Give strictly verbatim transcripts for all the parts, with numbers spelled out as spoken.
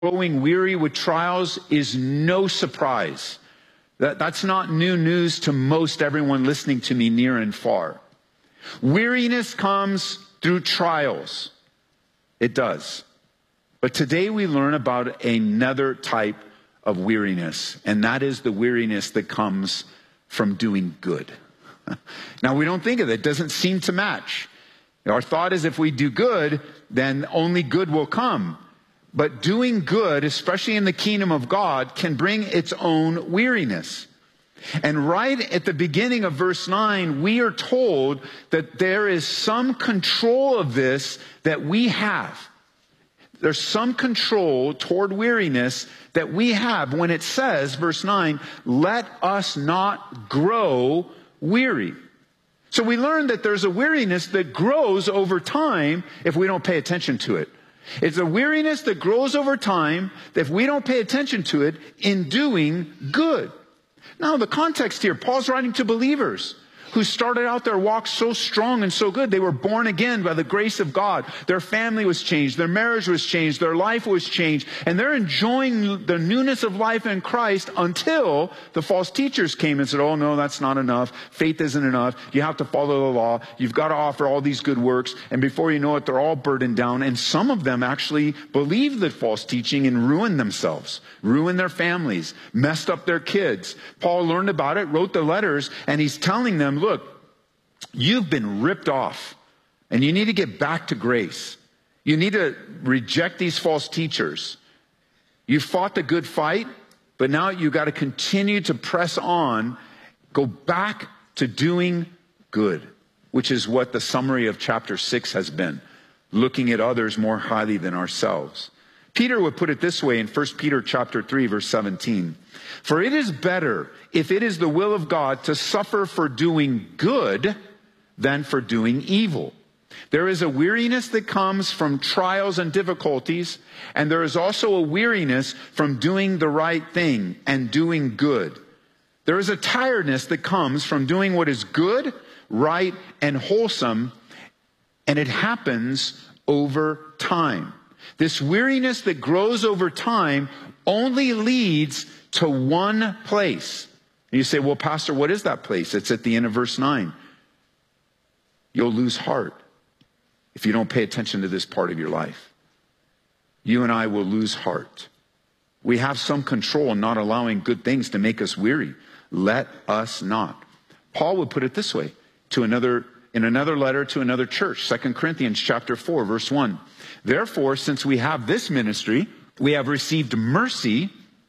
growing weary with trials is no surprise. That, that's not new news to most everyone listening to me near and far. Weariness comes through trials. It does. But today we learn about another type of weariness, and that is the weariness that comes from doing good. Now, we don't think of it. It doesn't seem to match. Our thought is if we do good, then only good will come. But doing good, especially in the kingdom of God, can bring its own weariness. And right at the beginning of verse nine, we are told that there is some control of this that we have. There's some control toward weariness that we have when it says, verse nine, let us not grow weary. So we learn that there's a weariness that grows over time if we don't pay attention to it. It's a weariness that grows over time if we don't pay attention to it in doing good. Now, the context here, Paul's writing to believers who started out their walk so strong and so good. They were born again by the grace of God. Their family was changed. Their marriage was changed. Their life was changed. And they're enjoying the newness of life in Christ until the false teachers came and said, oh, no, that's not enough. Faith isn't enough. You have to follow the law. You've got to offer all these good works. And before you know it, they're all burdened down. And some of them actually believed the false teaching and ruined themselves, ruined their families, messed up their kids. Paul learned about it, wrote the letters, and he's telling them, look, you've been ripped off and you need to get back to grace. You need to reject these false teachers. You fought the good fight, but now you've got to continue to press on. Go back to doing good, which is what the summary of chapter six has been, looking at others more highly than ourselves. Peter would put it this way in First Peter chapter three, verse seventeen. For it is better, if it is the will of God, to suffer for doing good than for doing evil. There is a weariness that comes from trials and difficulties, and there is also a weariness from doing the right thing and doing good. There is a tiredness that comes from doing what is good, right, and wholesome, and it happens over time. This weariness that grows over time only leads to one place. And you say, well, Pastor, what is that place? It's at the end of verse nine. You'll lose heart if you don't pay attention to this part of your life. You and I will lose heart. We have some control in not allowing good things to make us weary. Let us not. Paul would put it this way to another, in another letter to another church, Second Corinthians chapter four, verse one. Therefore, since we have this ministry, we have received mercy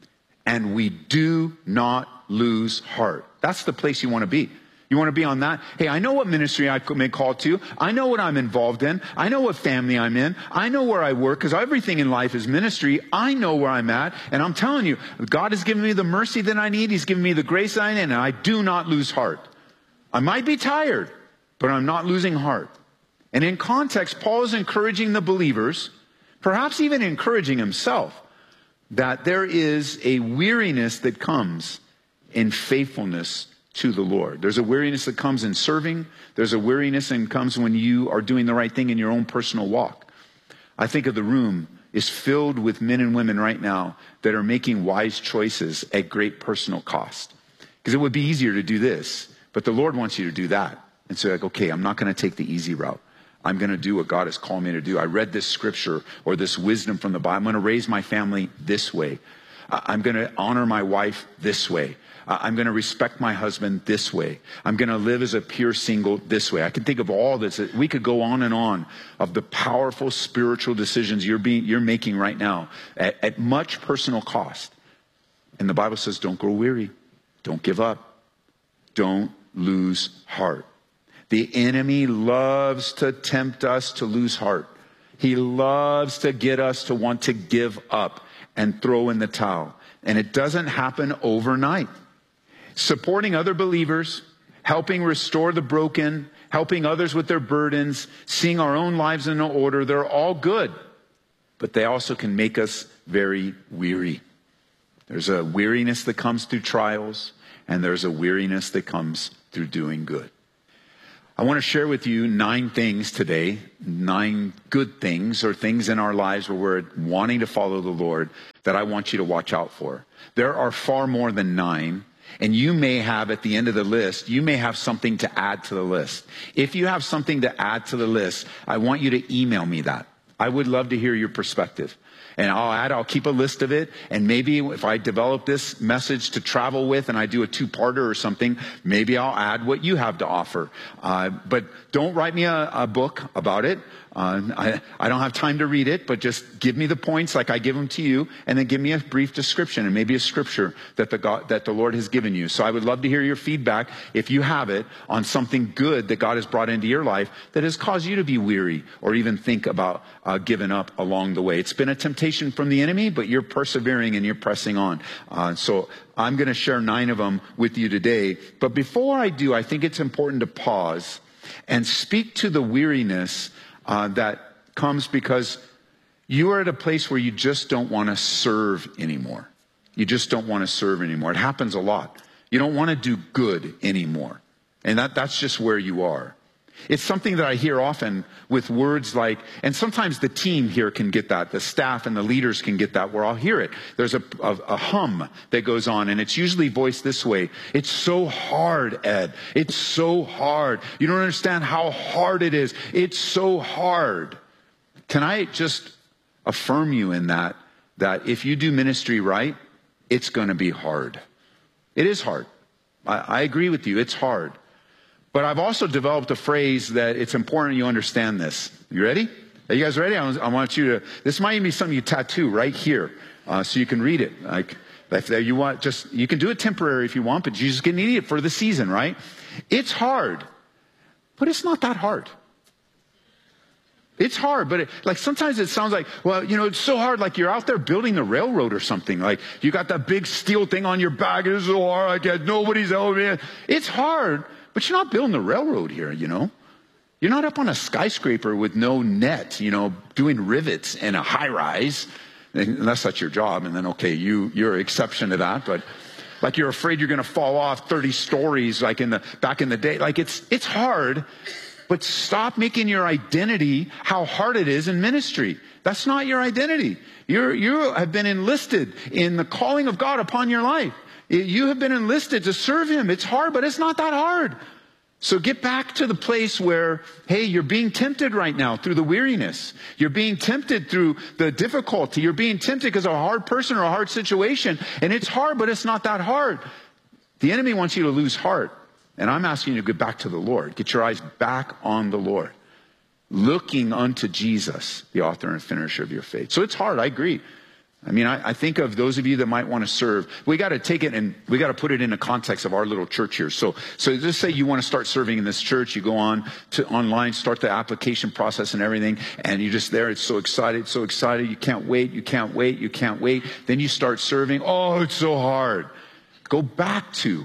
and we do not lose heart. That's the place you want to be. You want to be on that? Hey, I know what ministry I've been called to. I know what I'm involved in. I know what family I'm in. I know where I work, because everything in life is ministry. I know where I'm at. And I'm telling you, God has given me the mercy that I need. He's given me the grace I need, and I do not lose heart. I might be tired, but I'm not losing heart. And in context, Paul is encouraging the believers, perhaps even encouraging himself, that there is a weariness that comes in faithfulness to the Lord. There's a weariness that comes in serving. There's a weariness that comes when you are doing the right thing in your own personal walk. I think of the room is filled with men and women right now that are making wise choices at great personal cost. Because it would be easier to do this, but the Lord wants you to do that. And so like, okay, I'm not going to take the easy route. I'm going to do what God has called me to do. I read this scripture or this wisdom from the Bible. I'm going to raise my family this way. I'm going to honor my wife this way. I'm going to respect my husband this way. I'm going to live as a pure single this way. I can think of all this. We could go on and on of the powerful spiritual decisions you're being, you're making right now at, at much personal cost. And the Bible says, don't grow weary. Don't give up. Don't lose heart. The enemy loves to tempt us to lose heart. He loves to get us to want to give up and throw in the towel. And it doesn't happen overnight. Supporting other believers, helping restore the broken, helping others with their burdens, seeing our own lives in order, they're all good. But they also can make us very weary. There's a weariness that comes through trials, and there's a weariness that comes through doing good. I want to share with you nine things today, nine good things or things in our lives where we're wanting to follow the Lord that I want you to watch out for. There are far more than nine, and you may have at the end of the list, you may have something to add to the list. If you have something to add to the list, I want you to email me that. I would love to hear your perspective. And I'll add, I'll keep a list of it. And maybe if I develop this message to travel with and I do a two-parter or something, maybe I'll add what you have to offer. Uh, but don't write me a, a book about it. Uh, I, I don't have time to read it, but just give me the points like I give them to you, and then give me a brief description and maybe a scripture that the God, that the Lord has given you. So I would love to hear your feedback, if you have it, on something good that God has brought into your life that has caused you to be weary or even think about uh, giving up along the way. It's been a temptation from the enemy, but you're persevering and you're pressing on. Uh, so I'm going to share nine of them with you today. But before I do, I think it's important to pause and speak to the weariness Uh, that comes because you are at a place where you just don't want to serve anymore. You just don't want to serve anymore. It happens a lot. You don't want to do good anymore. And that, that's just where you are. It's something that I hear often with words like, and sometimes the team here can get that, the staff and the leaders can get that, where I'll hear it. There's a, a, a hum that goes on, and it's usually voiced this way: it's so hard, Ed. It's so hard. You don't understand how hard it is. It's so hard. Can I just affirm you in that, that if you do ministry right, it's going to be hard. It is hard. I, I agree with you. It's hard. But I've also developed a phrase that it's important you understand this. You ready? Are you guys ready? I, I want you to, this might even be something you tattoo right here, uh, so you can read it. Like, if you want, just, you can do it temporary if you want, but you just get need it for the season, right? It's hard, but it's not that hard. It's hard, but it, like sometimes it sounds like, well, you know, it's so hard, like you're out there building the railroad or something. Like you got that big steel thing on your back. It's so hard. I guess nobody's helping me. It's hard. But you're not building the railroad here, you know. You're not up on a skyscraper with no net, you know, doing rivets in a high rise, unless that's your job. And then, okay, you, you're an exception to that. But like you're afraid you're going to fall off thirty stories like in the back in the day. Like it's it's hard, but stop making your identity how hard it is in ministry. That's not your identity. You're, you have been enlisted in the calling of God upon your life. You have been enlisted to serve him. It's hard, but it's not that hard. So get back to the place where, hey, you're being tempted right now through the weariness. You're being tempted through the difficulty. You're being tempted because of a hard person or a hard situation. And it's hard, but it's not that hard. The enemy wants you to lose heart. And I'm asking you to get back to the Lord. Get your eyes back on the Lord. Looking unto Jesus, the author and finisher of your faith. So it's hard, I agree. I mean, I, I think of those of you that might want to serve. We got to take it and we got to put it in the context of our little church here. So, so just say you want to start serving in this church. You go on to online, start the application process and everything, and you're just there. It's so excited, so excited. You can't wait. You can't wait. You can't wait. Then you start serving. Oh, it's so hard. Go back to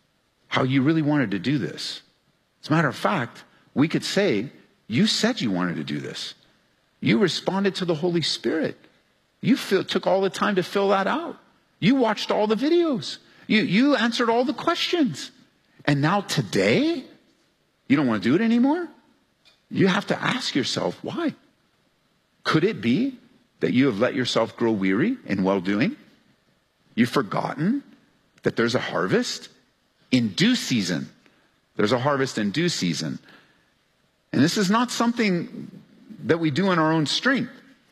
how you really wanted to do this. As a matter of fact, we could say you said you wanted to do this. You responded to the Holy Spirit. You feel, took all the time to fill that out. You watched all the videos. You, you answered all the questions. And now today, you don't want to do it anymore? You have to ask yourself, why? Could it be that you have let yourself grow weary in well-doing? You've forgotten that there's a harvest in due season. There's a harvest in due season. And this is not something that we do in our own strength.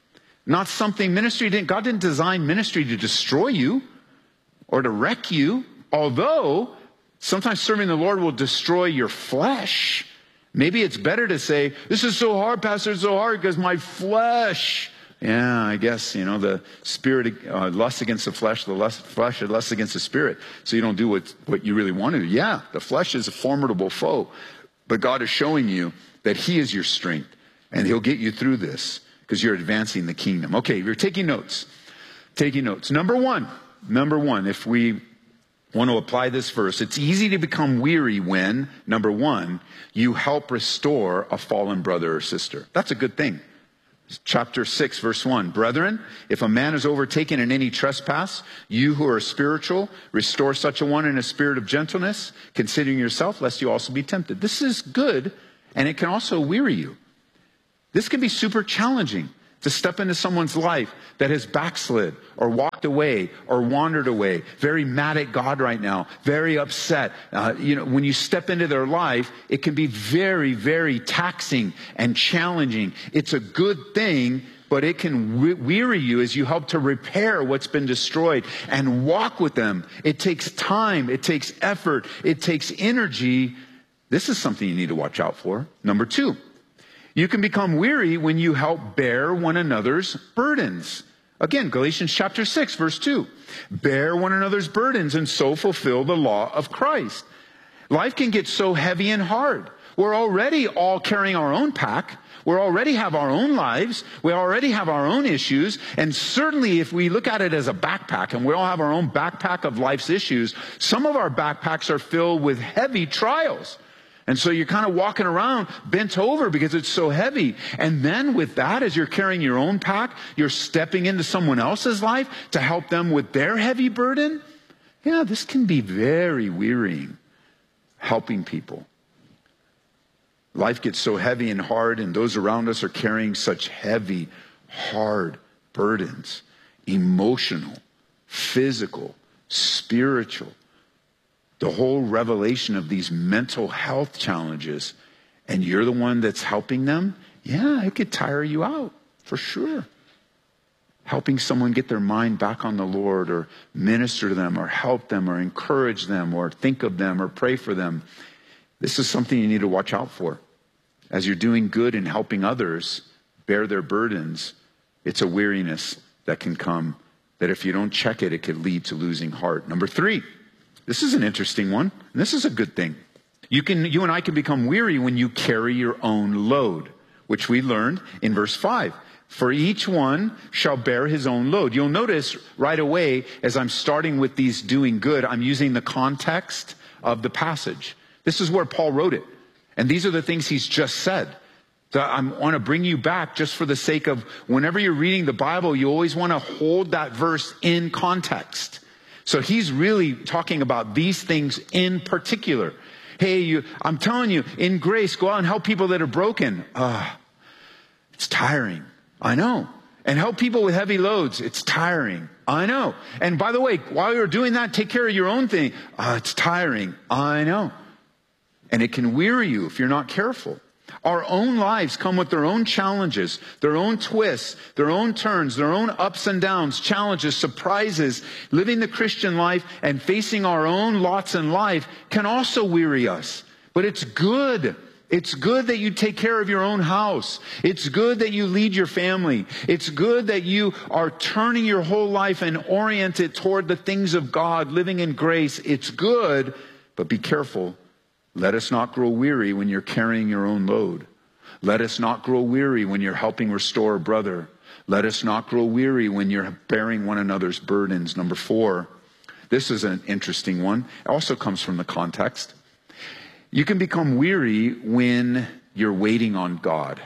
Not something ministry didn't, God didn't design ministry to destroy you or to wreck you. Although sometimes serving the Lord will destroy your flesh. Maybe it's better to say, this is so hard, Pastor, it's so hard because my flesh. Yeah, I guess, you know, the spirit, uh, lust against the flesh, the lust, flesh is lust against the spirit. So you don't do what, what you really want to do. Yeah, the flesh is a formidable foe. But God is showing you that he is your strength. And he'll get you through this. Because you're advancing the kingdom. Okay, you're taking notes. Taking notes. Number one. Number one, if we want to apply this verse, it's easy to become weary when, number one, you help restore a fallen brother or sister. That's a good thing. Chapter six, verse one. Brethren, if a man is overtaken in any trespass, you who are spiritual, restore such a one in a spirit of gentleness, considering yourself, lest you also be tempted. This is good and it can also weary you. This can be super challenging to step into someone's life that has backslid or walked away or wandered away, very mad at God right now, very upset. Uh, you know, when you step into their life, it can be very, very taxing and challenging. It's a good thing, but it can we- weary you as you help to repair what's been destroyed and walk with them. It takes time. It takes effort. It takes energy. This is something you need to watch out for. Number two, you can become weary when you help bear one another's burdens. Again, Galatians chapter six, verse two. Bear one another's burdens and so fulfill the law of Christ. Life can get so heavy and hard. We're already all carrying our own pack. We already have our own lives. We already have our own issues. And certainly if we look at it as a backpack, and we all have our own backpack of life's issues, some of our backpacks are filled with heavy trials. And so you're kind of walking around bent over because it's so heavy. And then with that, as you're carrying your own pack, you're stepping into someone else's life to help them with their heavy burden. Yeah, this can be very wearying, helping people. Life gets so heavy and hard, and those around us are carrying such heavy, hard burdens. Emotional, physical, spiritual. The whole revelation of these mental health challenges, and you're the one that's helping them, yeah, it could tire you out, for sure. Helping someone get their mind back on the Lord, or minister to them, or help them, or encourage them, or think of them, or pray for them. This is something you need to watch out for. As you're doing good and helping others bear their burdens, it's a weariness that can come, that if you don't check it, it could lead to losing heart. Number three. This is an interesting one, and this is a good thing. You can, you and I can become weary when you carry your own load, which we learned in verse five. For each one shall bear his own load. You'll notice right away, as I'm starting with these doing good, I'm using the context of the passage. This is where Paul wrote it. And these are the things he's just said. So I want to bring you back just for the sake of whenever you're reading the Bible, you always want to hold that verse in context. So he's really talking about these things in particular. Hey, you, I'm telling you, in grace, go out and help people that are broken. Ah, uh, it's tiring. I know. And help people with heavy loads. It's tiring. I know. And by the way, while you're doing that, take care of your own thing. Ah, uh, it's tiring. I know. And it can weary you if you're not careful. Our own lives come with their own challenges, their own twists, their own turns, their own ups and downs, challenges, surprises. Living the Christian life and facing our own lots in life can also weary us. But it's good. It's good that you take care of your own house. It's good that you lead your family. It's good that you are turning your whole life and orient it toward the things of God, living in grace. It's good, but be careful. Let us not grow weary when you're carrying your own load. Let us not grow weary when you're helping restore a brother. Let us not grow weary when you're bearing one another's burdens. Number four, this is an interesting one. It also comes from the context. You can become weary when you're waiting on God.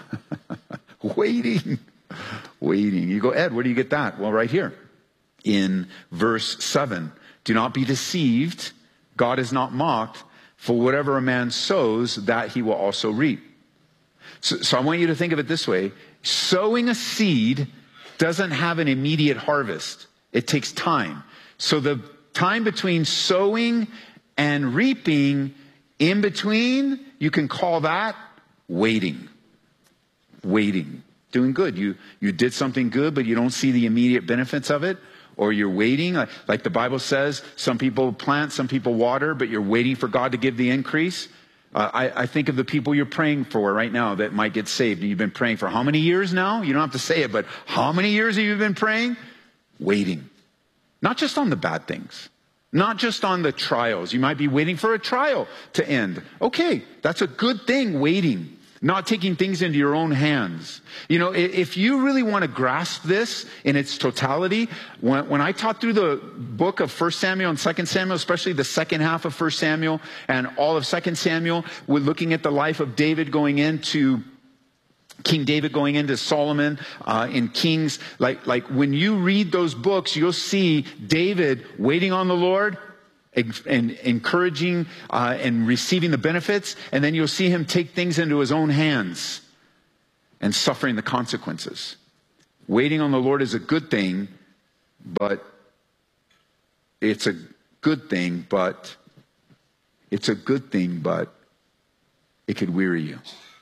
Waiting. Waiting. You go, Ed, where do you get that? Well, right here in verse seven. Do not be deceived. God is not mocked. For whatever a man sows, that he will also reap. So, so I want you to think of it this way. Sowing a seed doesn't have an immediate harvest. It takes time. So the time between sowing and reaping, in between, you can call that waiting. Waiting. Doing good. You, you did something good, but you don't see the immediate benefits of it. Or you're waiting, like, like the Bible says, some people plant, some people water, but you're waiting for God to give the increase. Uh, I, I think of the people you're praying for right now that might get saved. And you've been praying for how many years now? You don't have to say it, but how many years have you been praying? Waiting. Not just on the bad things. Not just on the trials. You might be waiting for a trial to end. Okay, that's a good thing, waiting. Not taking things into your own hands. You know, if you really want to grasp this in its totality, when, when I taught through the book of First Samuel and Second Samuel, especially the second half of First Samuel and all of Second Samuel, we're looking at the life of David going into King David going into Solomon uh, in Kings. Like, like when you read those books, you'll see David waiting on the Lord. and encouraging uh, and receiving the benefits, and then you'll see him take things into his own hands and suffering the consequences. Waiting on the Lord is a good thing, but it's a good thing, but it's a good thing, but it could weary you.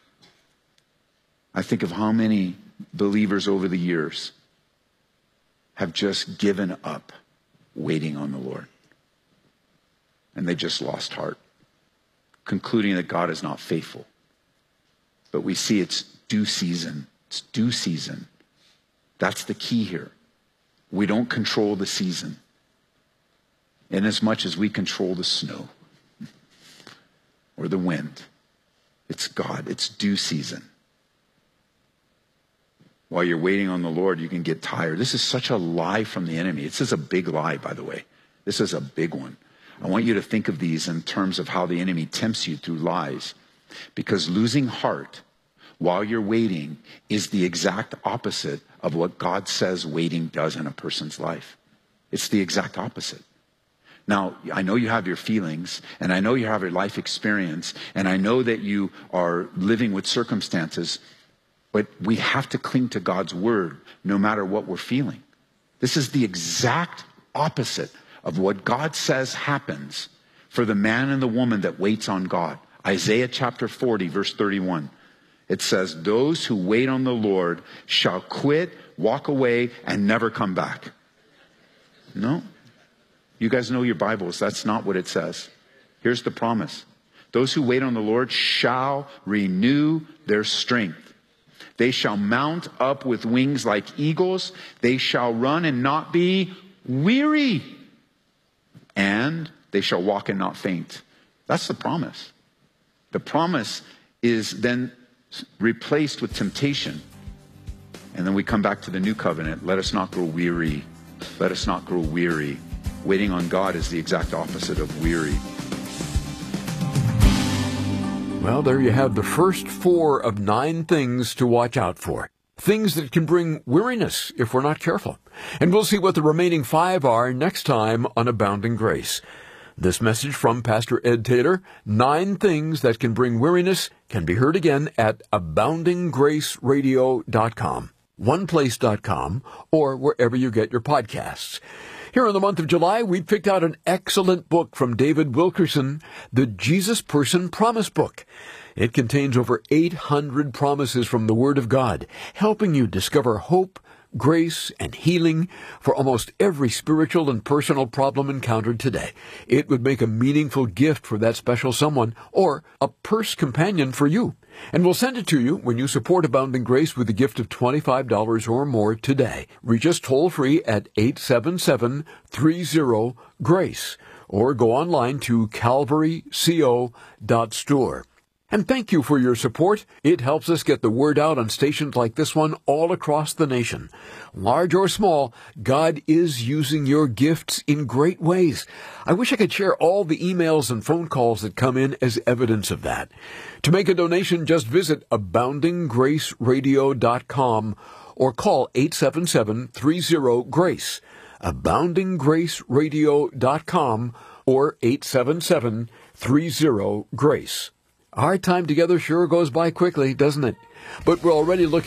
I think of how many believers over the years have just given up waiting on the Lord. And they just lost heart, concluding that God is not faithful. But we see it's due season. It's due season. That's the key here. We don't control the season, in as much as we control the snow or the wind. It's God. It's due season. While you're waiting on the Lord, you can get tired. This is such a lie from the enemy. This is a big lie, by the way. This is a big one. I want you to think of these in terms of how the enemy tempts you through lies. Because losing heart while you're waiting is the exact opposite of what God says waiting does in a person's life. It's the exact opposite. Now, I know you have your feelings, and I know you have your life experience, and I know that you are living with circumstances, but we have to cling to God's word no matter what we're feeling. This is the exact opposite of what God says happens for the man and the woman that waits on God. Isaiah chapter forty, verse thirty-one. It says, those who wait on the Lord shall quit, walk away, and never come back. No. You guys know your Bibles. That's not what it says. Here's the promise. Those who wait on the Lord shall renew their strength. They shall mount up with wings like eagles. They shall run and not be weary. And they shall walk and not faint. That's the promise. The promise is then replaced with temptation. And then we come back to the new covenant. Let us not grow weary. Let us not grow weary. Waiting on God is the exact opposite of weary. Well, there you have the first four of nine things to watch out for. Things that can bring weariness if we're not careful. And we'll see what the remaining five are next time on Abounding Grace. This message from Pastor Ed Taylor, Nine Things That Can Bring Weariness, can be heard again at abounding grace radio dot com, one place dot com, or wherever you get your podcasts. Here in the month of July, we picked out an excellent book from David Wilkerson, the Jesus Person Promise Book. It contains over eight hundred promises from the Word of God, helping you discover hope, grace, and healing for almost every spiritual and personal problem encountered today. It would make a meaningful gift for that special someone or a purse companion for you. And we'll send it to you when you support Abounding Grace with a gift of twenty-five dollars or more today. Reach us toll-free at eight seven seven, three zero, GRACE or go online to calvary co dot store. And thank you for your support. It helps us get the word out on stations like this one all across the nation. Large or small, God is using your gifts in great ways. I wish I could share all the emails and phone calls that come in as evidence of that. To make a donation, just visit abounding grace radio dot com or call eight seven seven, three zero, GRACE, abounding grace radio dot com or eight seven seven, three zero, GRACE. Our time together sure goes by quickly, doesn't it? But we're already looking